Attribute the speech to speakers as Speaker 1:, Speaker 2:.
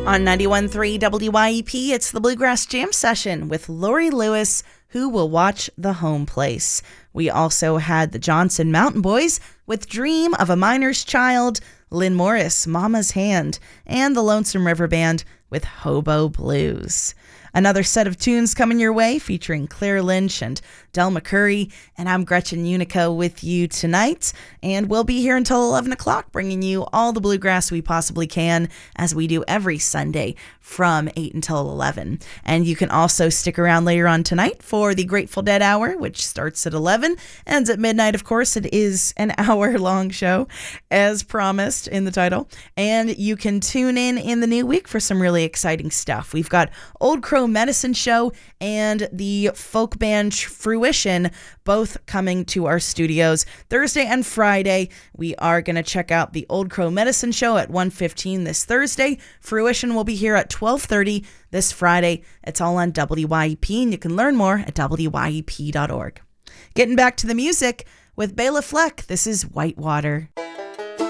Speaker 1: On 91.3 WYEP, it's the Bluegrass Jam Session with Lori Lewis, Who Will Watch the Home Place. We also had the Johnson Mountain Boys with Dream of a Miner's Child, Lynn Morris, Mama's Hand, and the Lonesome River Band with Hobo Blues. Another set of tunes coming your way featuring Claire Lynch and Del McCurry, and I'm Gretchen Unico with you tonight, and we'll be here until 11 o'clock bringing you all the bluegrass we possibly can, as we do every Sunday from 8 until 11. And you can also stick around later on tonight for the Grateful Dead Hour, which starts at 11, ends at midnight. Of course, it is an hour-long show, as promised in the title, and you can tune in the new week for some really exciting stuff. We've got Old Crow Medicine Show and the folk band Fruition both coming to our studios Thursday and Friday. We are going to check out the Old Crow Medicine Show at 1:15 this Thursday. Fruition will be here at 12:30 this Friday. It's all on WYEP, and you can learn more at WYEP.org. Getting back to the music with Bela Fleck, this is Whitewater.